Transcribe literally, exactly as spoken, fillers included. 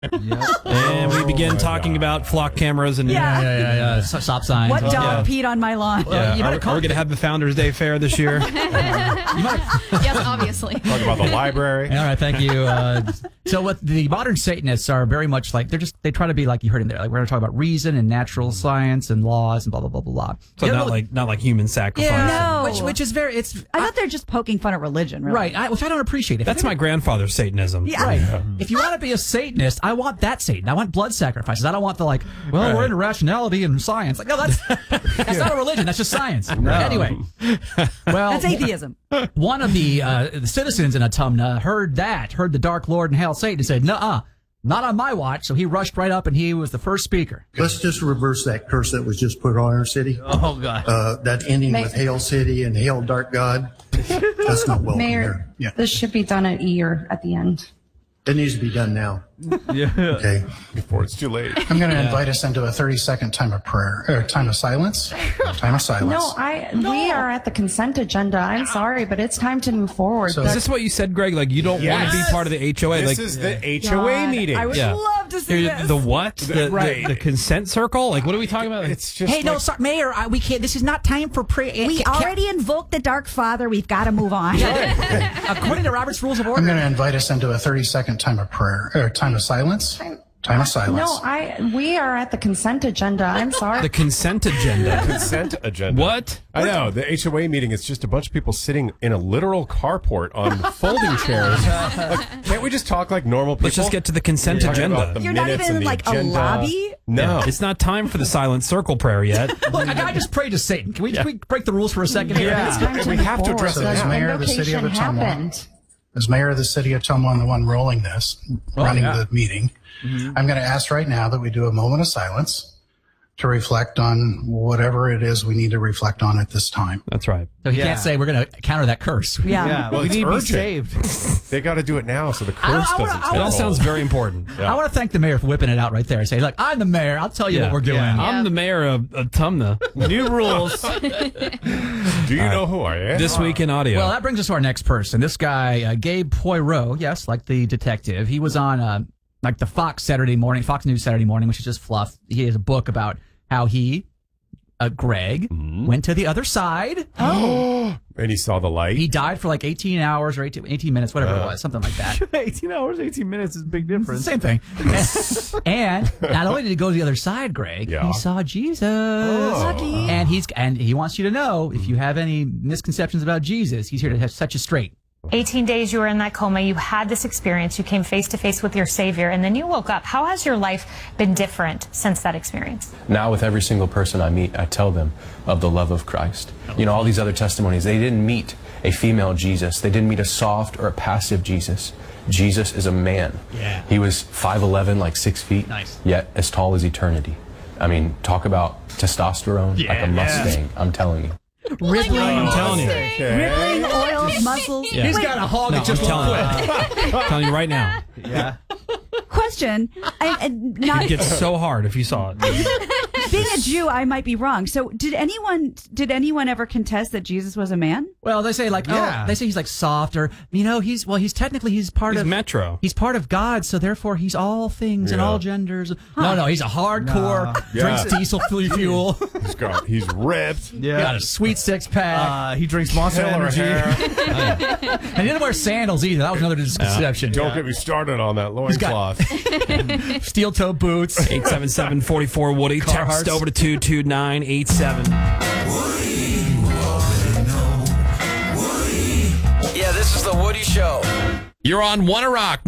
Yep. And we begin talking about flock cameras and Yeah. Yeah, yeah, yeah. S- Stop signs. What dog Yeah. peed on my lawn? Yeah. you Are, better are call- we going to have the Founders Day Fair this year? Yes, obviously. Talk about the library. All right, thank you. Uh, so, what the modern Satanists are very much like, they're just, they try to be like you heard in there. Like, we're going to talk about reason and natural science and laws and blah, blah, blah, blah, blah. So The not other- like not like human sacrifice. Yeah, No. which, which is very, it's, I thought they're just poking fun at religion, really. right, I, which I don't appreciate. If That's you're my grandfather's Satanism. Yeah. Right. If you want to be a Satanist, I want that Satan. I want blood sacrifices. I don't want the like, well, Right. we're into rationality and science. Like, no, that's that's not a religion. That's just science. Anyway, well, That's atheism. one of the, uh, the citizens in Atumna heard that, heard the Dark Lord and Hail Satan, and said, "Nuh-uh, not on my watch." So he rushed right up, and he was the first speaker. Let's just reverse that curse that was just put on our city. Oh God! Uh, that ending May- with Hail City and Hail Dark God. That's not welcome Mayor, here. Yeah. this should be done at year at the end. It needs to be done now. Yeah. Okay. Before it's too late. I'm going to invite us into a thirty second time of prayer, or time of silence. Time of silence. No, I we are at the consent agenda. I'm sorry, but it's time to move forward. So- Is this what you said, Greg? Like you don't want to be Yes. part of the H O A? This like is the H O A God, meeting. I would Yeah. love to see the, this. the what? The, Right. the, the consent circle? Like what are we talking about? It's just Hey, no, like, sorry, Mayor, I, we can't. This is not time for prayer. we already invoked the Dark Father. We've got to move on. according to Robert's Rules of I'm Order. going to invite us into a thirty second time of prayer, or time of silence. Time of silence. no, I we are at the consent agenda. I'm sorry. The consent agenda. consent agenda. What? I know. The H O A meeting is just a bunch of people sitting in a literal carport on folding chairs. Like, can't we just talk like normal people? Let's just get to the consent Talk agenda. about the You're not minutes even and in the like agenda. a lobby. No. It's not time for the silent circle prayer yet. Look, a guy just prayed to Satan. Can we, can we break the rules for a second here? Yeah. It's time to We move have to address forward. it as now. mayor of the city of Invocation Atumwa, happened. as mayor of the city of Tumwa and the one rolling this, running yeah. the meeting, I'm going to ask right now that we do a moment of silence to reflect on whatever it is we need to reflect on at this time. That's right. So he can't say we're going to counter that curse. Yeah. Well, we it's need to be urgent. saved. They got to do it now so the I- I curse wanna- doesn't I take It all wanna- sounds hold. very important. I want to thank the mayor for whipping it out right there and say, look, I'm the mayor. I'll tell you Yeah. what we're doing. Yeah. Yeah. I'm the mayor of, of Tumna. New rules. Do you know who I am? This week in audio. Well, that brings us to our next person. This guy, uh, Gabe Poirot, yes, like the detective. He was on uh, like the Fox Saturday morning, Fox News Saturday morning, which is just fluff. He has a book about how he, uh, Greg, went to the other side. And he saw the light. He died for like eighteen hours or eighteen, eighteen minutes, whatever it was, something like that. eighteen hours, eighteen minutes is a big difference. Same thing. And not only did he go to the other side, Greg, Yeah. he saw Jesus. And he's and he wants you to know, if you have any misconceptions about Jesus, he's here to have set you straight. eighteen days you were in that coma, you had this experience, you came face to face with your Savior, and then you woke up. How has your life been different since that experience? Now with every single person I meet, I tell them of the love of Christ. You know, all these other testimonies, they didn't meet a female Jesus. They didn't meet a soft or a passive Jesus. Jesus is a man. Yeah. He was five eleven, like six feet, Nice. yet as tall as eternity. I mean, talk about testosterone, like a Mustang, I'm telling you. Rippling, I'm telling you. rippling oils, muscles. Yeah. He's Wait, got a hog No, that just I'm won't telling quit. you. I'm telling you right now. Yeah. question. I, I, not It gets so hard if you saw it. being a Jew, I might be wrong. So, did anyone did anyone ever contest that Jesus was a man? Well, they say like, Yeah. oh, they say he's like soft, or you know, he's well, he's technically he's part He's of Metro. He's part of God, so therefore he's all things and Yeah. all genders. No, no, he's a hardcore, No. drinks Yeah. diesel fuel, He's got, he's ripped. Yeah. got a sweet six pack, Uh, he drinks Monster Hell of Energy. hair. and he didn't wear sandals either. That was another misconception. Don't get me started on that got- loincloth. Steel toe boots. eight seven seven, four four, Woody. Text Carhartts. over to two two nine eight seven. Yeah, this is the Woody Show. You're on Wanna Rock.